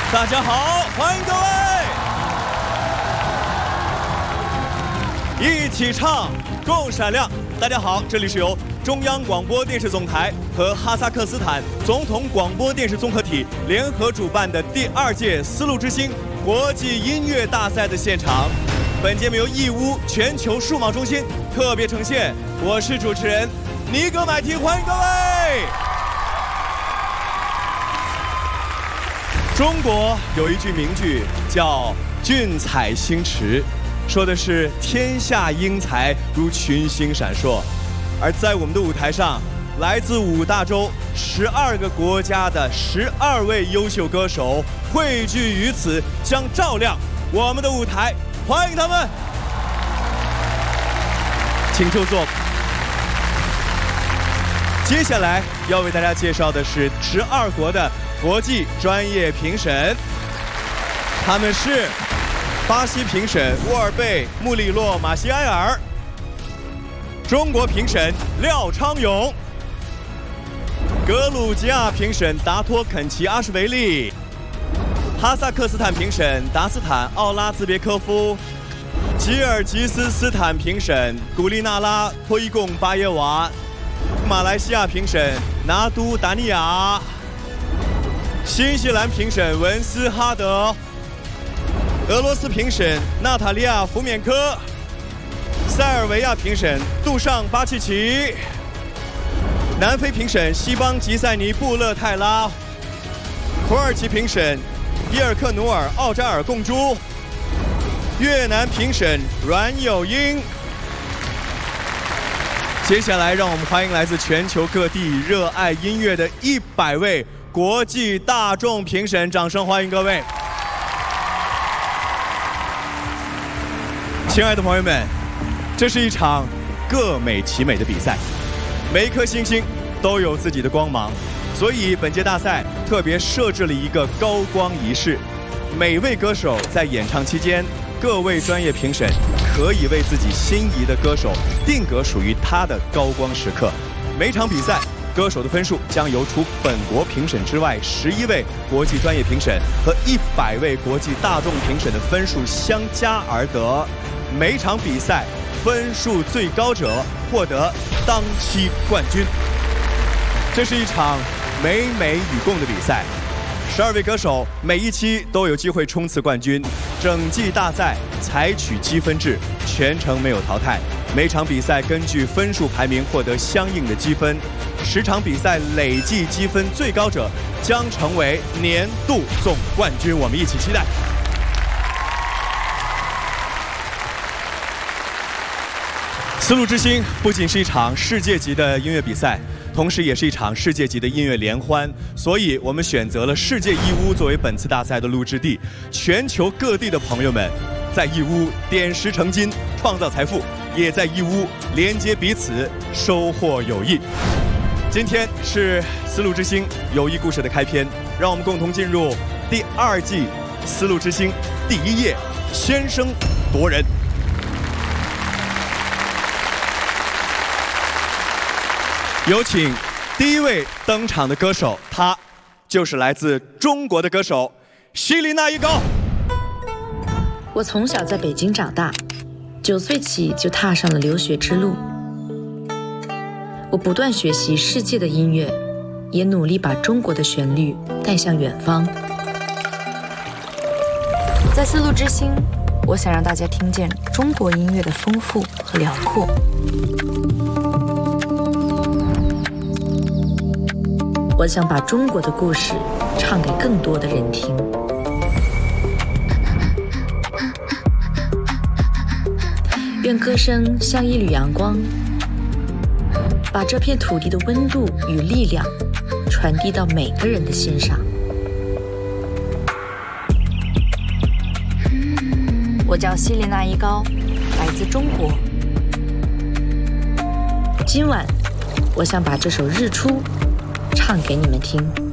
大家好，欢迎各位一起唱，共闪亮。大家好，这里是由中央广播电视总台和哈萨克斯坦总统广播电视综合体联合主办的第2届丝路之星国际音乐大赛的现场。本节目由义乌全球数码中心特别呈现，我是主持人尼格买提，欢迎各位。中国有一句名句叫“俊采星驰”，说的是天下英才如群星闪烁。而在我们的舞台上，来自5大洲12个国家的12位优秀歌手汇聚于此，将照亮我们的舞台。欢迎他们，请就坐。接下来要为大家介绍的是12国的国际专业评审，他们是巴西评审沃尔贝·穆里洛·马西埃尔，中国评审廖昌永，格鲁吉亚评审达托肯齐阿什维利，哈萨克斯坦评审达斯坦奥拉兹别科夫，吉尔吉斯斯坦评审古利纳拉托伊贡巴耶娃，马来西亚评审拿督达尼亚，新西兰评审文斯哈德，俄罗斯评审娜塔莉亚福缅科，塞尔维亚评审杜尚巴契奇，南非评审西邦吉塞尼布勒泰拉，土耳其评审伊尔克努尔奥扎尔贡珠，越南评审阮有英。接下来让我们欢迎来自全球各地热爱音乐的100位国际大众评审，掌声欢迎各位。亲爱的朋友们，这是一场各美其美的比赛，每一颗星星都有自己的光芒，所以本届大赛特别设置了一个高光仪式。每位歌手在演唱期间，各位专业评审可以为自己心仪的歌手定格属于他的高光时刻。每场比赛歌手的分数将由除本国评审之外11位国际专业评审和100位国际大众评审的分数相加而得。每场比赛分数最高者获得当期冠军。这是一场美美与共的比赛，12位歌手每一期都有机会冲刺冠军。整季大赛采取积分制，全程没有淘汰。每场比赛根据分数排名获得相应的积分，10场比赛累计积分最高者将成为年度总冠军。我们一起期待。丝路之星不仅是一场世界级的音乐比赛，同时也是一场世界级的音乐联欢，所以我们选择了世界义乌作为本次大赛的录制地。全球各地的朋友们在义乌点石成金，创造财富，也在义乌连接彼此，收获友谊。今天是丝路之星友谊故事的开篇，让我们共同进入第2季丝路之星第1页，先声夺人。有请第1位登场的歌手，他就是来自中国的歌手希林娜依高。 我从小在北京长大，9岁起就踏上了留学之路。我不断学习世界的音乐，也努力把中国的旋律带向远方。在丝路之星，我想让大家听见中国音乐的丰富和辽阔。我想把中国的故事唱给更多的人听。愿歌声像一缕阳光，把这片土地的温度与力量传递到每个人的心上。我叫希林娜依高，来自中国。今晚，我想把这首《日出》唱给你们听。